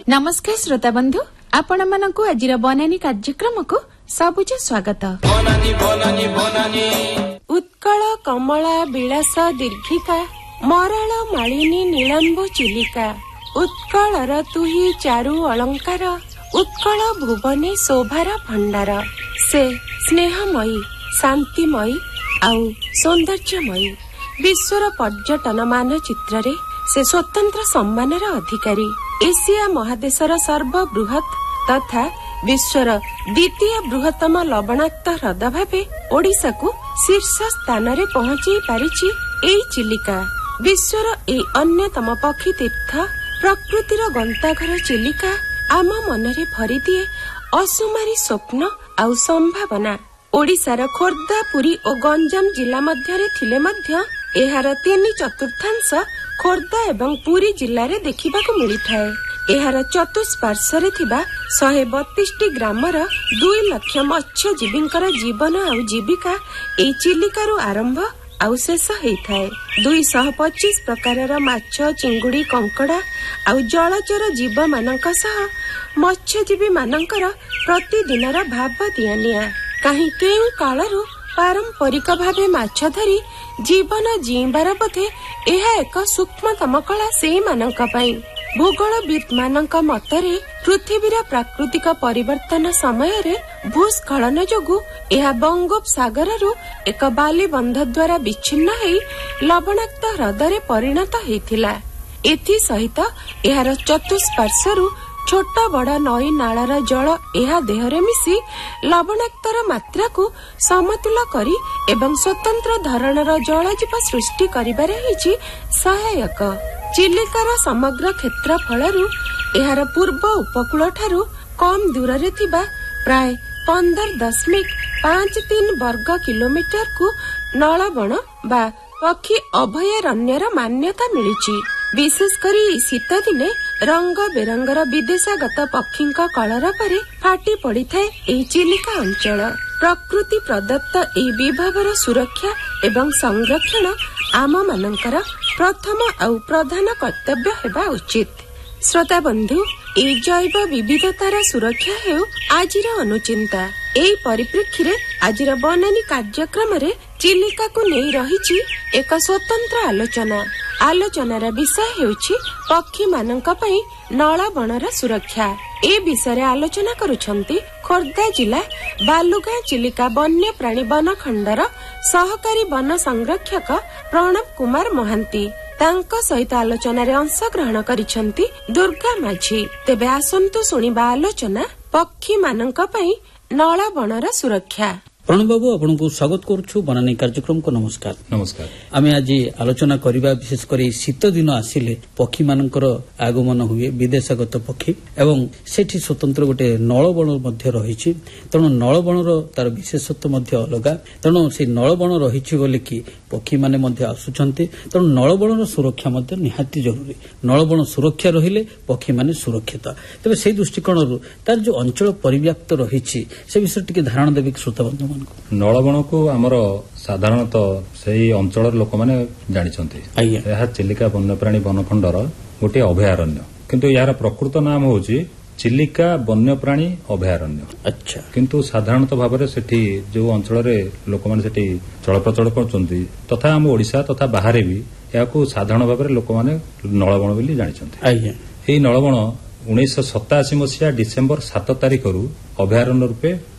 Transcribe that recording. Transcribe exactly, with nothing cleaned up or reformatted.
नमस्कार श्रोता बंधु, आपण मानकु आजिर बनानी कार्यक्रम को सबुज स्वागत। उत्कल कमला विलास दीर्घिका मराल मालिनी नीलांबु चिलिका उत्कलर तुही चारु अलंकार उत्कल भुवने शोभार भंडार से स्नेहमयी शांतिमयी आउ सौंदर्यमयी विश्वर पर्यटन मानचित्र रे से स्वतंत्र सम्मानर अधिकारी एशिया महादेशर सर्वबृहत तथा विश्वर द्वितीय बृहत्तम लवणाक्त ह्रद भावे ओडिशा को शीर्ष स्थान रे पहुंची पारिछि एई चिलिका। विश्वर ए अन्यतम पक्षी तीर्थ प्रकृतिर गंताघर चिलिका आम मनरे भरी दिए असुमारी स्वप्न आउ संभावना। ओडिशार खोर्धा पुरी और गंजाम जिला मध्यरे थिले मध्य एहार तीन चतुर्थांश खोर्धा एवं पुरी जिले में देखा मिलता है। एहार चतुष्पार्श्वरे थिबा शहे बत्तीसटी ग्रामर दुई लक्ष मत्स्यजीवींकर जीवन आउ जीविका ए चिलिकारु आरंभ आउ शेष होता है। दुई सौ पच्चीस प्रकार माछ चिंगुड़ी कंकड़ा आउ जलचर जीव मानक सह मत्स्यजीवी मानकर प्रतिदिनर भाव दियानिया कहीं केउ कालरू पारंपरिक भावे माछ धरी जीवन जीवार बोधे यह एक सूक्ष्मतम कला से मानक पई। भूगोलविद मानक मतरे पृथ्वीर प्राकृतिक परिवर्तन समय रे भूस्खलन जोगु यह बंगोपसागररु एक बाली बंध द्वारा विच्छिन्न होई लवणाक्त ह्रदरे परिणत होइथिला। एथि सहित एहार चतुष्पार्श्वरु छोट बड़ नई नालर जल यह देहरे मिसी लवणाक्तर मात्रा को समतुल करी एवं स्वतंत्र धरणर जलजीव सृष्टि करिबारे हिची सहायक। चिलिकार समग्र क्षेत्रफलरु एहार पूर्व उपकूल ठारू कम दूर रे थिबा प्राय पंदर दशमिक पांच तीन वर्ग किलोमीटर को नलबण बा पक्षी अभयारण्यर मान्यता मिलिछि। विशेष करी शीत दिने रंग बेरंगर विदेशागत पक्षी कलर पर फाटी पड़ी थाए एही चिलिका अंचल। प्रकृति प्रदत्त एही विभवर सुरक्षा एवं संरक्षण आम मानकर प्रथम आउ प्रधान कर्तव्य हेबा उचित। श्रोता बंधु, ए जैव विविधतार सुरक्षा हेउ आजिर अनुचिंता। एही परिप्रेक्षी रे आजिर बनानी कार्यक्रम रे चिलिका को नहीं रहिछि एक स्वतंत्र आलोचना। आलोचनार विषय हेउछि पक्षी मानक पई नलबणर सुरक्षा। ए विषय आलोचना करुछंती खोर्धा जिला बालुगां चिलिका वन्य प्राणी वन खंडर सहकारी वन संरक्षक प्रणव कुमार महांती। तांको सहित आलोचना रे अंश ग्रहण करिछंती दुर्गा माझी। तेबे आसंतु सुनिबा आलोचना पक्षी मानक पई नलबणर सुरक्षा। प्रणव बाबू, आपन को स्वागत करूछु बनानी कार्यक्रम को। नमस्कार। नमस्कार। आमे आज आलोचना करिबा विशेष करी शीत दिन आसिले पक्षी मानकर आगमन हुए विदेशागत पक्षी एवं सेठी स्वतंत्र गोटे नलबण मध्य रहिछि। तणु नलबणर तार विशेषत्व मध्य अलगा। तणु से नलबण रहिछि बोले कि पक्षी माने मध्य आसुछंती। तणु नलबणर सुरक्षा मध्य निहाती जरूरी। नलबण सुरक्षा रहिले पक्षी माने सुरक्षित। तबे से दृष्टिकोणरु तार जो अंचल परिव्याप्त रहिछि से विषय टिके धारणा देबे श्रोता बंधु। नलबण को आमर साधारणतः से अंचल लोक मैंने जानिछंती। यह चिलिका वन्यप्राणी वनखंडर गोटे अभयारण्य, किंतु यार प्रकृत नाम होची चिलिका वन्यप्राणी अभयारण्य। अच्छा। किंतु साधारणतः भाव सेठी जो अंचल रे लोक मैंने सेठी चलप्रचल करछंती तथा आम ओडिशा तथा बाहर भी याकू साधारण भाव लोक मैंने नलबण बोली जानिछंती। आज्ञा। एही नलबण उन्नीस सताशी मसीहा डिसेम्बर सात तारिख रु अभयारण्य रूपे